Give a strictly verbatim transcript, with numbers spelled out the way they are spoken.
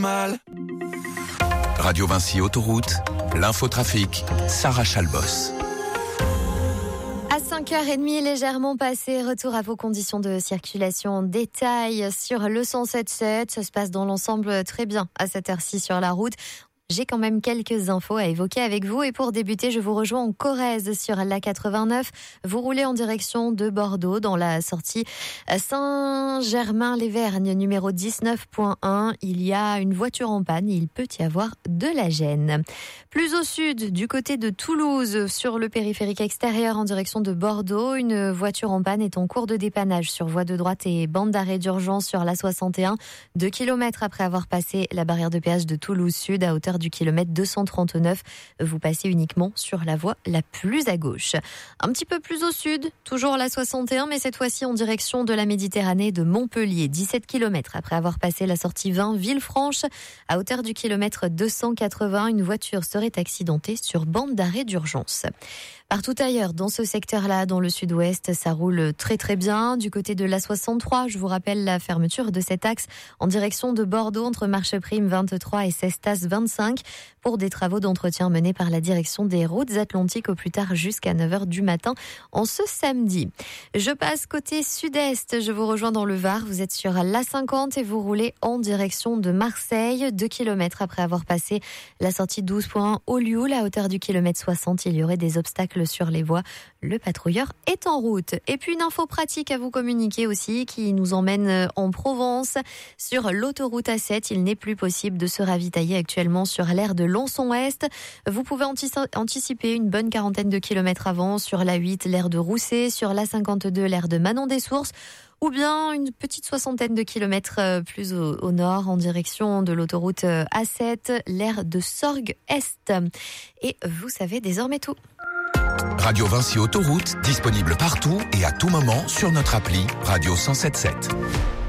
mal. Radio Vinci Autoroute, l'infotrafic, Sarah Chalbos. À cinq heures trente, légèrement passé, retour à vos conditions de circulation en détail sur le cent sept sept. Ça se passe dans l'ensemble très bien à cette heure-ci sur la route. J'ai quand même quelques infos à évoquer avec vous et pour débuter, je vous rejoins en Corrèze sur l'A quatre-vingt-neuf. Vous roulez en direction de Bordeaux dans la sortie Saint-Germain-les-Vergnes numéro dix-neuf point un. Il y a une voiture en panne et il peut y avoir de la gêne. Plus au sud, du côté de Toulouse, sur le périphérique extérieur en direction de Bordeaux, une voiture en panne est en cours de dépannage sur voie de droite et bande d'arrêt d'urgence sur l'A soixante et un. Deux kilomètres après avoir passé la barrière de péage de Toulouse-Sud à hauteur du kilomètre deux cent trente-neuf, vous passez uniquement sur la voie la plus à gauche. Un petit peu plus au sud, toujours la soixante et un, mais cette fois-ci en direction de la Méditerranée de Montpellier, dix-sept kilomètres après avoir passé la sortie vingt Villefranche, à hauteur du kilomètre deux cent quatre-vingts, une voiture serait accidentée sur bande d'arrêt d'urgence. Partout ailleurs, dans ce secteur-là, dans le sud-ouest, ça roule très très bien. Du côté de l'A soixante-trois, je vous rappelle la fermeture de cet axe en direction de Bordeaux entre Marcheprime vingt-trois et Cestas vingt-cinq pour des travaux d'entretien menés par la direction des routes atlantiques au plus tard jusqu'à neuf heures du matin en ce samedi. Je passe côté sud-est, je vous rejoins dans le Var. Vous êtes sur l'A cinquante et vous roulez en direction de Marseille, deux kilomètres après avoir passé la sortie douze point un au Lioul, à hauteur du kilomètre soixante. Il y aurait des obstacles sur les voies. Le patrouilleur est en route. Et puis une info pratique à vous communiquer aussi qui nous emmène en Provence. Sur l'autoroute A sept, il n'est plus possible de se ravitailler actuellement sur l'aire de Lançon-Est. Vous pouvez anticiper une bonne quarantaine de kilomètres avant sur l'A huit, l'aire de Rousset, sur l'A cinquante-deux, l'aire de Manon-des-Sources, ou bien une petite soixantaine de kilomètres plus au, au nord en direction de l'autoroute A sept, l'aire de Sorgues-Est. Et vous savez désormais tout. Radio Vinci Autoroute, disponible partout et à tout moment sur notre appli Radio cent sept sept.